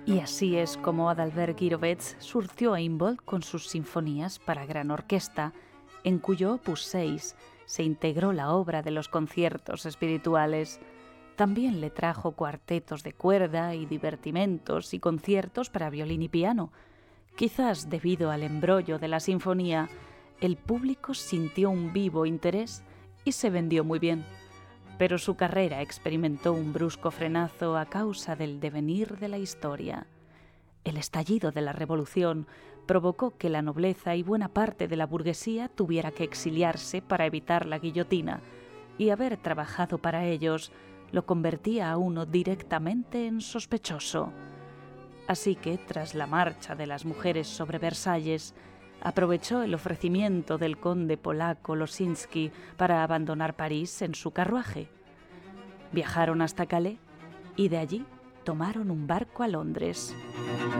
Y así es como Adalbert Guirovets surtió a Humboldt con sus sinfonías para gran orquesta, en cuyo opus 6 se integró la obra de los conciertos espirituales. También le trajo cuartetos de cuerda y divertimentos y conciertos para violín y piano. Quizás debido al embrollo de la sinfonía, el público sintió un vivo interés y se vendió muy bien. Pero su carrera experimentó un brusco frenazo a causa del devenir de la historia. El estallido de la Revolución provocó que la nobleza y buena parte de la burguesía tuviera que exiliarse para evitar la guillotina, y haber trabajado para ellos lo convertía a uno directamente en sospechoso. Así que, tras la marcha de las mujeres sobre Versalles, aprovechó el ofrecimiento del conde polaco Losiński para abandonar París en su carruaje. Viajaron hasta Calais y de allí tomaron un barco a Londres.